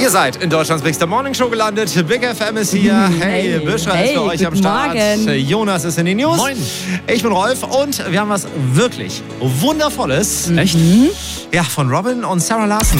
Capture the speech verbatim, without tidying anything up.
Ihr seid in Deutschlands Big Star Morning Show gelandet. Big F M ist hier. Hey, Hey, Büscher hey, ist für euch am guten Start. Morgen. Jonas ist in den News. Moin. Ich bin Rolf und wir haben was wirklich Wundervolles. Echt? Ja, von Robin und Sarah Larson.